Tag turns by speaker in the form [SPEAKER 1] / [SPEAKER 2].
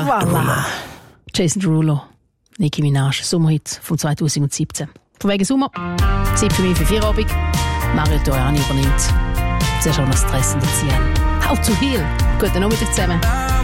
[SPEAKER 1] Voilà. Jason Derulo, Nicki Minaj, Sommerhit von 2017. Von wegen Sommer, Zeit für mich für Feierabend. Mario Toriani übernimmt. Zuerst auch noch Stress in der Ziehen. How to Heal. Guten Nachmittag zusammen.